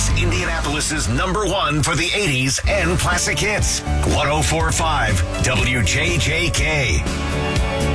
That's Indianapolis's #1 for the 80s and classic hits. 104.5 WJJK.